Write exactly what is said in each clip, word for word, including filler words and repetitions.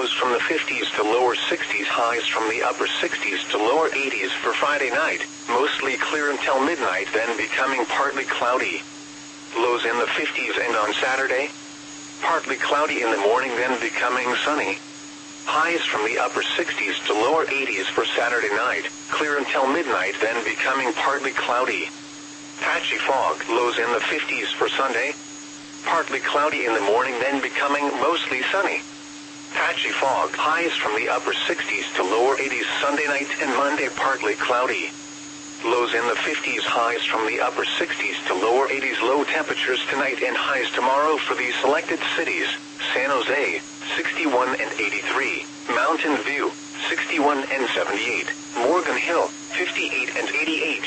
lows from the fifties to lower sixties, highs from the upper sixties to lower eighties for Friday night, mostly clear until midnight, then becoming partly cloudy. Lows in the fifties, and on Saturday, partly cloudy in the morning, then becoming sunny. Highs from the upper sixties to lower eighties for Saturday night, clear until midnight, then becoming partly cloudy. Patchy fog, lows in the fifties for Sunday. Partly cloudy in the morning, then becoming mostly sunny. Patchy fog, highs from the upper sixties to lower eighties Sunday night and Monday, partly cloudy. Lows in the fifties, highs from the upper sixties to lower eighties. Low temperatures tonight and highs tomorrow for these selected cities: San Jose, sixty-one and eighty-three, Mountain View, sixty-one and seventy-eight, Morgan Hill, fifty-eight and eighty-eight.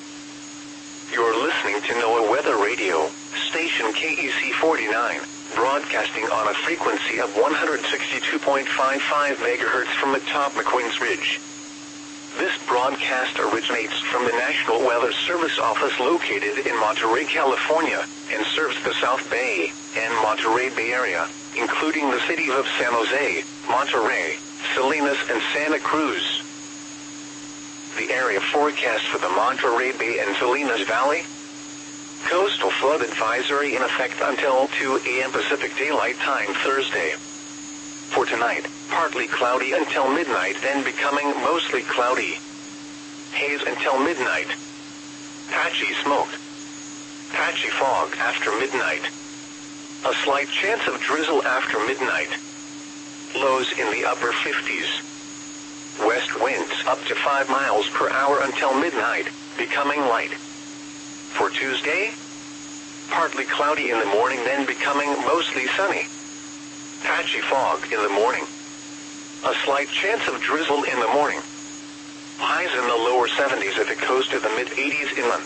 You're listening to NOAA Weather Radio, station K E C forty-nine, broadcasting on a frequency of one hundred sixty-two point five five megahertz from atop McQueen's Ridge. This broadcast originates from the National Weather Service office located in Monterey, California, and serves the South Bay and Monterey Bay Area, including the cities of San Jose, Monterey, Salinas, and Santa Cruz. The area forecast for the Monterey Bay and Salinas Valley: coastal flood advisory in effect until two a m Pacific Daylight Time Thursday. For tonight, partly cloudy until midnight, then becoming mostly cloudy. Haze until midnight. Patchy smoke. Patchy fog after midnight. A slight chance of drizzle after midnight. Lows in the upper fifties. West winds up to five miles per hour until midnight, becoming light. For Tuesday, partly cloudy in the morning, then becoming mostly sunny. Patchy fog in the morning. A slight chance of drizzle in the morning. Highs in the lower seventies at the coast, of the mid-eighties inland.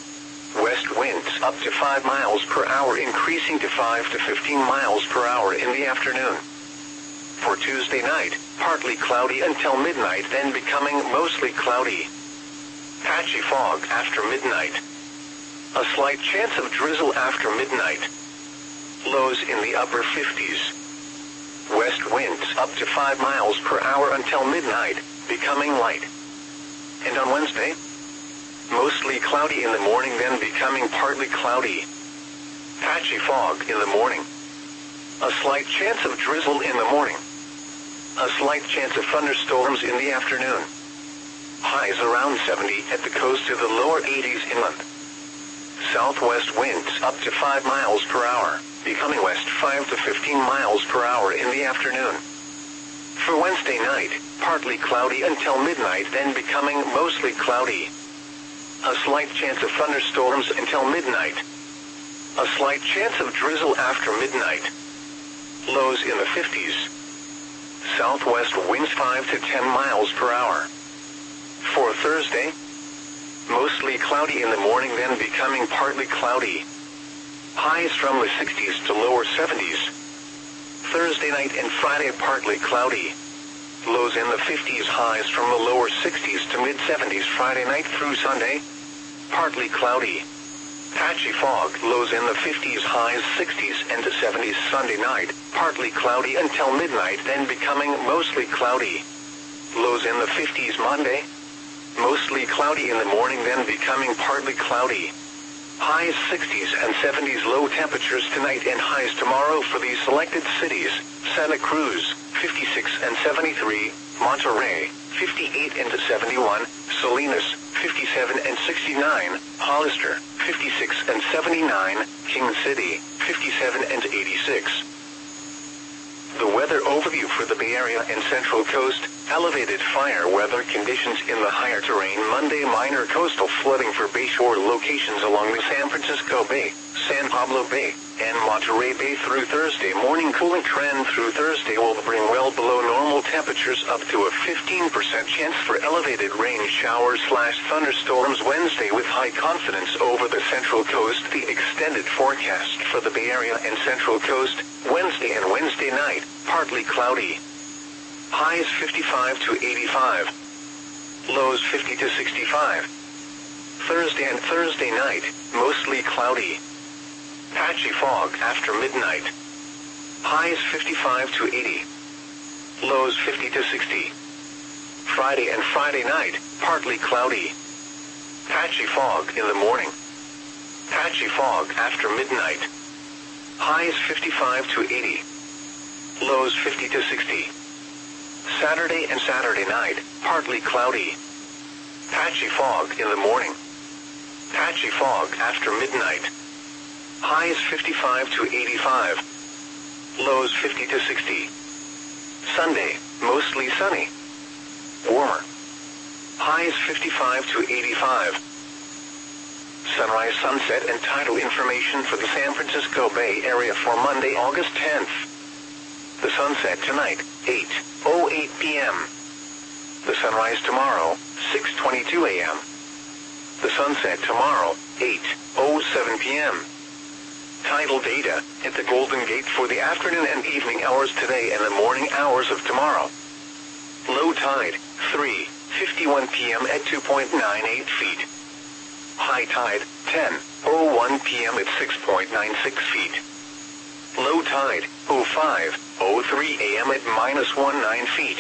West winds up to five miles per hour, increasing to five to fifteen miles per hour in the afternoon. For Tuesday night, partly cloudy until midnight, then becoming mostly cloudy. Patchy fog after midnight. A slight chance of drizzle after midnight. Lows in the upper fifties. West winds up to five miles per hour until midnight, becoming light. And on Wednesday, mostly cloudy in the morning, then becoming partly cloudy. Patchy fog in the morning. A slight chance of drizzle in the morning. A slight chance of thunderstorms in the afternoon. Highs around seventy at the coast, to the lower eighties inland. Southwest winds up to five miles per hour, becoming west five to fifteen miles per hour in the afternoon. For Wednesday night, partly cloudy until midnight, then becoming mostly cloudy. A slight chance of thunderstorms until midnight. A slight chance of drizzle after midnight. Lows in the fifties. Southwest winds five to ten miles per hour. For Thursday, mostly cloudy in the morning, then becoming partly cloudy. Highs from the sixties to lower seventies. Thursday night and Friday, partly cloudy. Lows in the fifties, highs from the lower sixties to mid-seventies Friday night through Sunday. Partly cloudy. Patchy fog, lows in the fifties, highs sixties and seventies Sunday night. Partly cloudy until midnight, then becoming mostly cloudy. Lows in the fifties Monday. Mostly cloudy in the morning, then becoming partly cloudy. Highs sixties and seventies. Low temperatures tonight and highs tomorrow for these selected cities: Santa Cruz, fifty-six and seventy-three, Monterey, fifty-eight and seventy-one, Salinas, fifty-seven and sixty-nine, Hollister, fifty-six and seventy-nine, King City, fifty-seven and eighty-six. The weather overview for the Bay Area and Central Coast: elevated fire weather conditions in the higher terrain Monday. Minor coastal flooding for bayshore locations along the San Francisco Bay, San Pablo Bay, and Monterey Bay through Thursday morning. Cooling trend through Thursday will bring well below normal temperatures, up to a fifteen percent chance for elevated rain showers slash thunderstorms Wednesday, with high confidence over the Central Coast. The extended forecast for the Bay Area and Central Coast: Wednesday and Wednesday night, partly cloudy. Highs fifty-five to eighty-five. Lows fifty to sixty-five. Thursday and Thursday night, mostly cloudy. Patchy fog after midnight. Highs fifty-five to eighty. Lows fifty to sixty. Friday and Friday night, partly cloudy. Patchy fog in the morning. Patchy fog after midnight. Highs fifty-five to eighty. Lows fifty to sixty. Saturday and Saturday night, partly cloudy. Patchy fog in the morning. Patchy fog after midnight. Highs fifty-five to eighty-five. Lows fifty to sixty. Sunday, mostly sunny. Warmer. Highs fifty-five to eighty-five. Sunrise, sunset, and tidal information for the San Francisco Bay Area for Monday, August tenth. The sunset tonight, eight oh eight p.m. The sunrise tomorrow, six twenty-two a.m. The sunset tomorrow, eight oh seven p.m. Tidal data at the Golden Gate for the afternoon and evening hours today and the morning hours of tomorrow. Low tide, three fifty-one p.m. at two point nine eight feet. High tide, ten oh one p.m. at six point nine six feet. Low tide, oh five oh three a.m. at minus nineteen feet.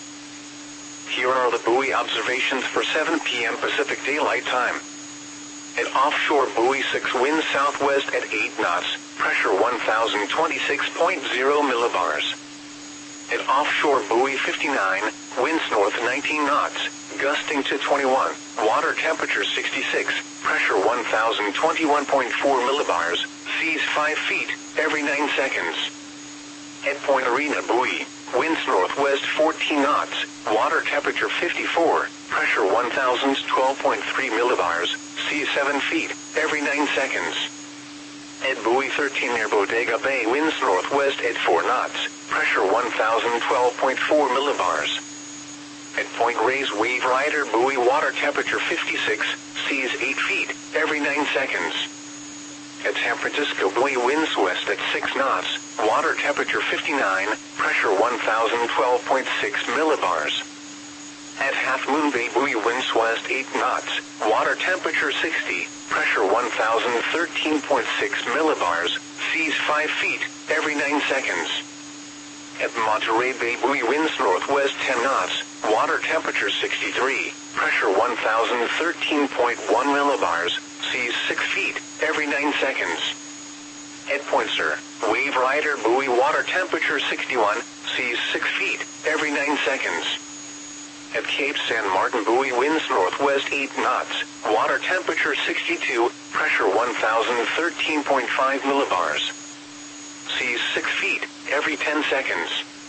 Here are the buoy observations for seven p.m. Pacific Daylight Time. At offshore buoy six, wind southwest at eight knots, pressure one thousand twenty-six point zero millibars. At offshore buoy fifty-nine, winds north nineteen knots, gusting to twenty-one, water temperature sixty-six, pressure one thousand twenty-one point four millibars, seas five feet, every nine seconds. At Point Arena buoy, winds northwest fourteen knots, water temperature fifty-four, pressure one thousand twelve point three millibars, seas seven feet, every nine seconds. At buoy thirteen near Bodega Bay, winds northwest at four knots, pressure one thousand twelve point four millibars. At Point Reyes Wave Rider buoy, water temperature fifty-six, seas eight feet, every nine seconds. At San Francisco buoy, winds west at six knots, water temperature fifty-nine, pressure one thousand twelve point six millibars. At Half Moon Bay buoy, winds west eight knots, water temperature sixty, pressure one thousand thirteen point six millibars, seas five feet, every nine seconds. At Monterey Bay buoy, winds northwest ten knots, water temperature sixty-three, pressure one thousand thirteen point one millibars, seas six feet, every nine seconds. At Point Sur, Wave Rider buoy, water temperature sixty-one, seas six feet, every nine seconds. At Cape San Martin buoy, winds northwest eight knots, water temperature sixty-two, pressure one thousand thirteen point five millibars. Seas six feet, every ten seconds.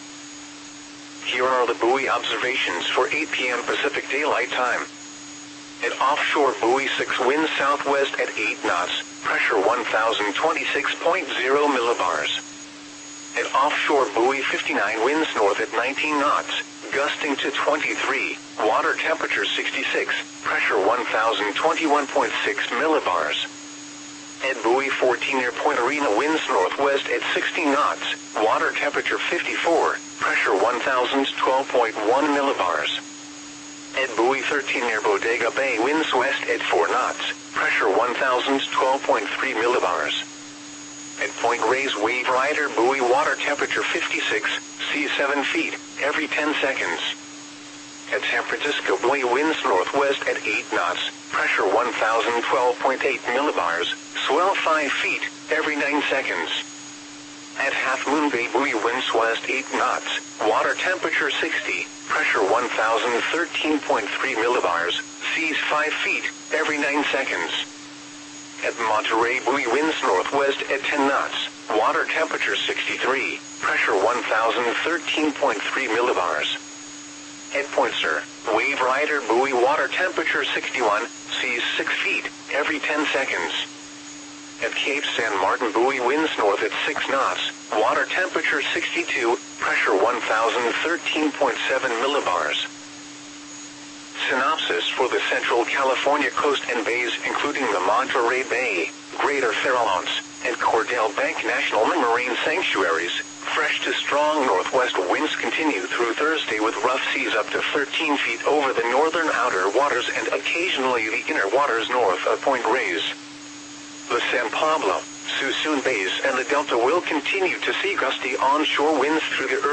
Here are the buoy observations for eight p.m. Pacific Daylight Time. At offshore buoy six, winds southwest at eight knots, pressure one thousand twenty-six point zero millibars. At offshore buoy fifty-nine, winds north at nineteen knots, gusting to twenty-three, water temperature sixty-six, pressure one thousand twenty-one point six millibars. At buoy fourteen near Point Arena, winds northwest at sixteen knots, water temperature fifty-four, pressure one thousand twelve point one millibars. At buoy thirteen near Bodega Bay, winds west at four knots, pressure one thousand twelve point three millibars. At Point Reyes Wave Rider buoy, water temperature fifty-six, seas seven feet, every ten seconds. At San Francisco buoy, winds northwest at eight knots, pressure one thousand twelve point eight millibars, swell five feet, every nine seconds. At Half Moon Bay buoy, winds west eight knots, water temperature sixty, pressure one thousand thirteen point three millibars, seas five feet, every nine seconds. At Monterey buoy, winds northwest at ten knots, water temperature sixty-three, pressure one thousand thirteen point three millibars. At Point Sur, Wave Rider buoy, water temperature sixty-one, seas six feet, every ten seconds. At Cape San Martin buoy, winds north at six knots, water temperature sixty-two, pressure one thousand thirteen point seven millibars. Synopsis for the Central California coast and bays, including the Monterey Bay, Greater Farallones, and Cordell Bank National Marine Sanctuaries. Fresh to strong northwest winds continue through Thursday with rough seas up to thirteen feet over the northern outer waters and occasionally the inner waters north of Point Reyes. The San Pablo, Suisun Bays and the Delta will continue to see gusty onshore winds through the early